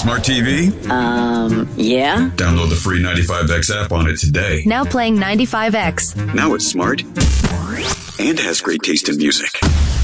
smart TV? Yeah. Download the free 95X app on it today. Now playing 95X. Now it's smart and has great taste in music.